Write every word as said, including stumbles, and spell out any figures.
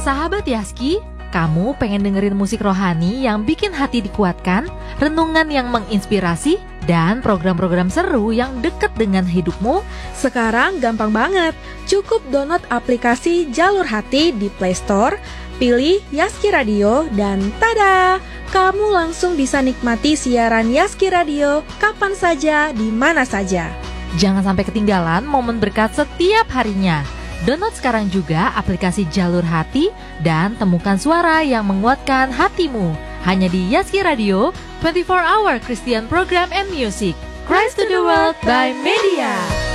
Sahabat Yaski, kamu pengen dengerin musik rohani yang bikin hati dikuatkan, renungan yang menginspirasi, dan program-program seru yang deket dengan hidupmu? Sekarang gampang banget. Cukup download aplikasi Jalur Hati di Play Store, pilih Yaski Radio, dan tada! Kamu langsung bisa nikmati siaran Yaski Radio kapan saja, di mana saja. Jangan sampai ketinggalan momen berkat setiap harinya. Download sekarang juga aplikasi Jalur Hati dan temukan suara yang menguatkan hatimu. Hanya di Yaski Radio, twenty-four hour Christian Program and Music. Christ to the World by Media.